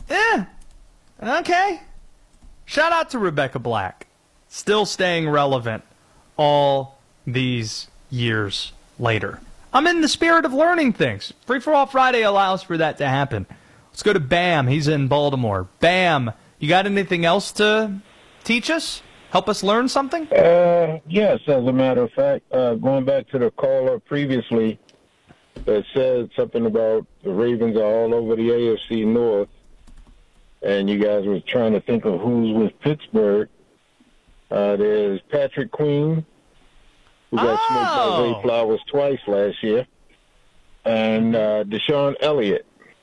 Okay. Shout out to Rebecca Black. Still staying relevant all these years later. I'm in the spirit of learning things. Free for All Friday allows for that to happen. Let's go to Bam. He's in Baltimore. Bam, you got anything else to teach us? Help us learn something? Yes, as a matter of fact, going back to the caller previously that said something about the Ravens are all over the AFC North, and you guys were trying to think of who's with Pittsburgh. There's Patrick Queen, who got smoked by Zay Flowers twice last year, and Deshaun Elliott.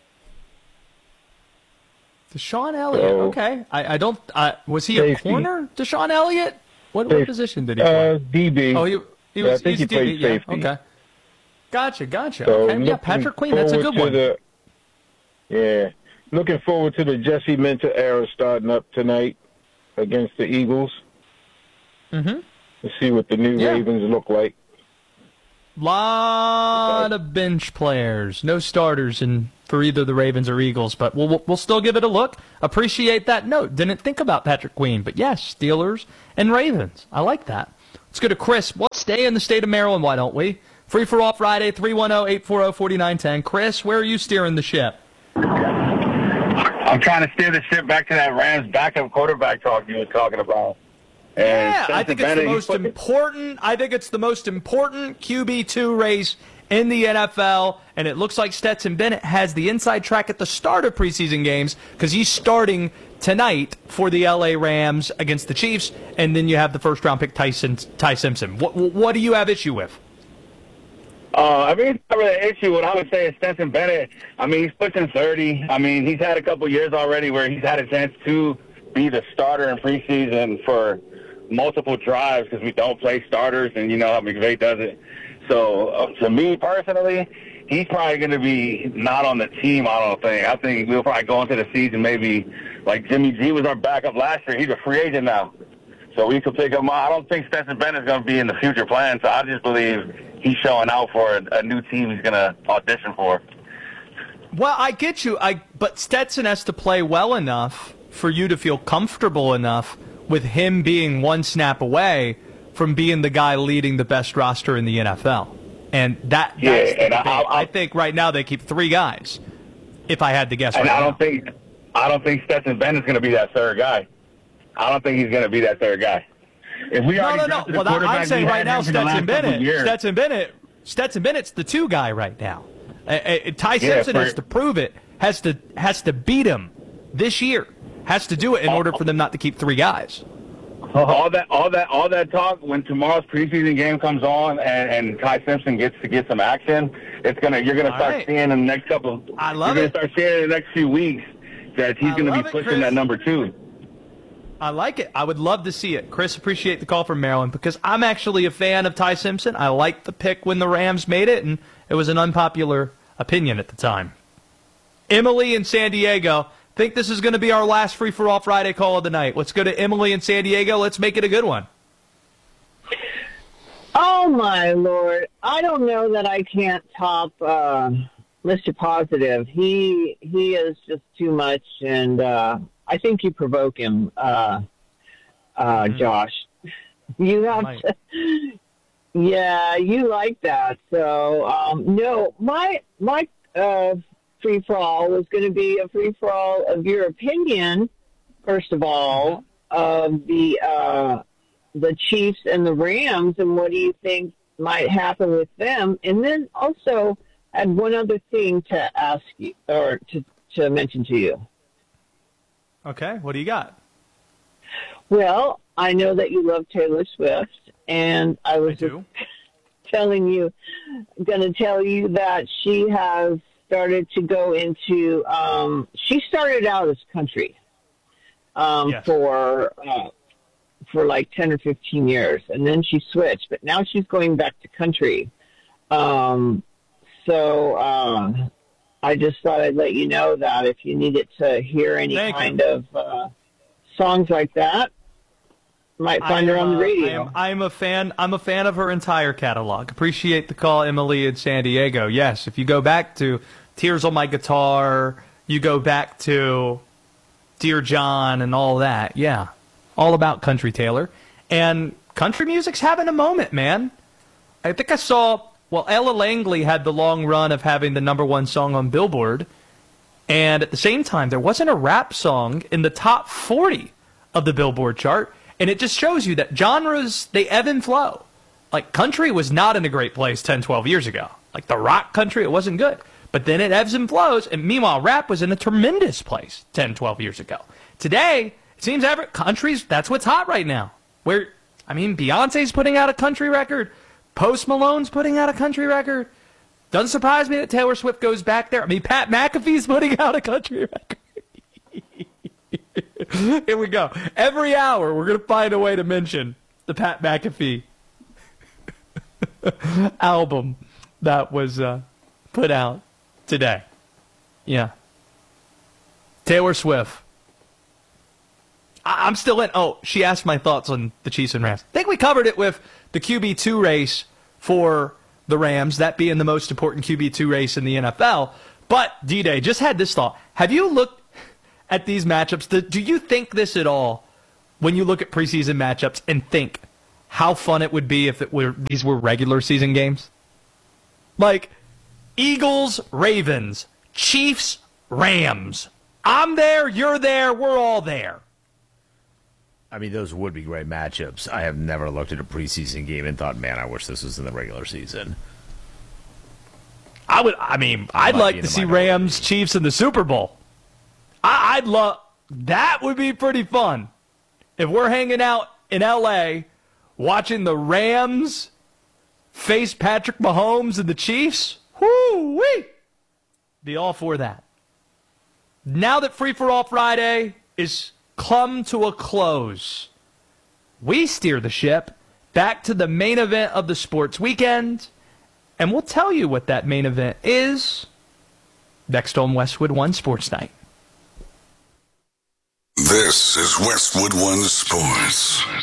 Deshaun Elliott, okay. I don't. Was he safety. A corner, Deshaun Elliott? What position did he play? DB. Oh, he was. I think he played safety. Okay. Gotcha. So Okay, yeah, Patrick Queen, that's a good one. Looking forward to the Jesse Minter era starting up tonight against the Eagles. Mm-hmm. Let's see what the new Ravens look like. Lot of bench players, no starters for either the Ravens or Eagles, but we'll still give it a look. Appreciate that note. Didn't think about Patrick Queen, but yes, Steelers and Ravens. I like that. Let's go to Chris. Let's stay in the state of Maryland, why don't we? Free for All Friday, 310-840-4910. Chris, where are you steering the ship? I'm trying to steer the ship back to that Rams backup quarterback talk you were talking about. Yeah, I think it's the most important. I think it's the most important QB2 race in the NFL, and it looks like Stetson Bennett has the inside track at the start of preseason games because he's starting tonight for the LA Rams against the Chiefs, and then you have the first-round pick Ty Simpson. What do you have issue with? I mean, it's not really an issue. What I would say is Stetson Bennett, I mean, he's pushing 30. I mean, he's had a couple years already where he's had a chance to be the starter in preseason for multiple drives because we don't play starters, and you know how McVay does it. So, to me personally, he's probably going to be not on the team, I don't think. I think we'll probably go into the season maybe like Jimmy G was our backup last year. He's a free agent now. So we could pick him up. I don't think Stetson Bennett's going to be in the future plan, so I just believe he's showing out for a new team he's going to audition for. Well, I get you, but Stetson has to play well enough for you to feel comfortable enough with him being one snap away from being the guy leading the best roster in the NFL. And that's I think right now they keep three guys, if I had to guess. And right I don't think Stetson Bennett's going to be that third guy. I don't think he's going to be that third guy. If we no. Well, I'm saying right now, Stetson Bennett's the two guy right now. Ty Simpson has to prove it, has to beat him this year, has to do it in order for them not to keep three guys. All that talk when tomorrow's preseason game comes on and Ty Simpson gets to get some action, you're gonna start seeing in the next couple. I love you're it. gonna start seeing in the next few weeks that he's gonna be pushing that number 2. I like it. I would love to see it. Chris, appreciate the call from Maryland because I'm actually a fan of Ty Simpson. I liked the pick when the Rams made it, and it was an unpopular opinion at the time. Emily in San Diego. Think this is going to be our last Free for All Friday call of the night. Let's go to Emily in San Diego. Let's make it a good one. Oh, my Lord. I don't know that I can't top Mr. Positive. He is just too much, and I think you provoke him, Josh. You have to. Yeah, you like that. So, no, my free-for-all was going to be a free-for-all of your opinion, first of all, of the Chiefs and the Rams, and what do you think might happen with them? And then also had one other thing to ask you, or to mention to you. Okay, what do you got? Well, I know that you love Taylor Swift, and I was just going to tell you that she has started to go into, she started out as country for like 10 or 15 years, and then she switched, but now she's going back to country. I just thought I'd let you know that if you needed to hear any kind of songs like that, you might find her on the radio. I'm a fan of her entire catalog. Appreciate the call, Emily in San Diego. Yes, if you go back to Tears on My Guitar, you go back to Dear John and all that. Yeah, all about country, Taylor. And country music's having a moment, man. I think I saw, well, Ella Langley had the long run of having the #1 song on Billboard. And at the same time, there wasn't a rap song in the top 40 of the Billboard chart. And it just shows you that genres, they ebb and flow. Like, country was not in a great place 10, 12 years ago. Like, the rock country, it wasn't good. But then it ebbs and flows. And meanwhile, rap was in a tremendous place 10, 12 years ago. Today, it seems country's, that's what's hot right now. Where, I mean, Beyonce's putting out a country record. Post Malone's putting out a country record. Doesn't surprise me that Taylor Swift goes back there. I mean, Pat McAfee's putting out a country record. Here we go. Every hour, we're going to find a way to mention the Pat McAfee album that was put out today. Yeah. Taylor Swift. I'm still in. Oh, she asked my thoughts on the Chiefs and Rams. I think we covered it with the QB2 race for the Rams, that being the most important QB2 race in the NFL. But, D-Day, just had this thought. Have you looked at these matchups? Do you think this at all when you look at preseason matchups and think how fun it would be if these were regular season games? Like, Eagles, Ravens, Chiefs, Rams. I'm there, you're there, we're all there. I mean, those would be great matchups. I have never looked at a preseason game and thought, man, I wish this was in the regular season. I'd like to see Rams, Chiefs in the Super Bowl. I'd love, that would be pretty fun. If we're hanging out in L.A. watching the Rams face Patrick Mahomes and the Chiefs, whoo-wee, be all for that. Now that Free For All Friday is come to a close, we steer the ship back to the main event of the sports weekend, and we'll tell you what that main event is next on Westwood One Sports Night. This is Westwood One Sports.